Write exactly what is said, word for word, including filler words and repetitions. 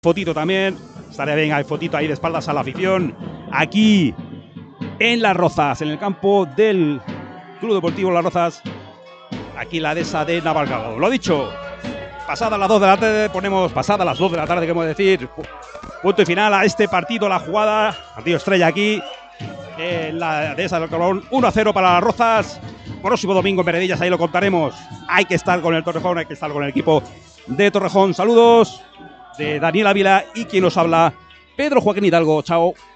Fotito también, estaría bien, hay fotito ahí de espaldas a la afición, aquí en Las Rozas, en el campo del Club Deportivo Las Rozas, aquí la dehesa de Navalcarnero. Lo dicho, pasada las dos de la tarde, ponemos pasada las dos de la tarde, queremos decir, punto y final a este partido, la jugada, partido estrella aquí, en la dehesa del Navalcarnero, uno a cero para Las Rozas. Próximo domingo en Veredillas, ahí lo contaremos. Hay que estar con el Torrejón, hay que estar con el equipo de Torrejón. Saludos de Daniel Ávila y quien nos habla, Pedro Joaquín Hidalgo. Chao.